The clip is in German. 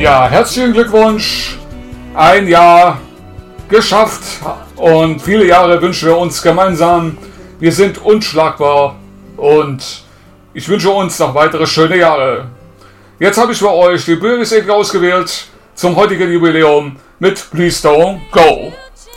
Ja, herzlichen Glückwunsch. Ein Jahr geschafft und viele Jahre wünschen wir uns gemeinsam. Wir sind unschlagbar und ich wünsche uns noch weitere schöne Jahre. Jetzt habe ich für euch die Bürgersäge ausgewählt zum heutigen Jubiläum mit Please Don't Go.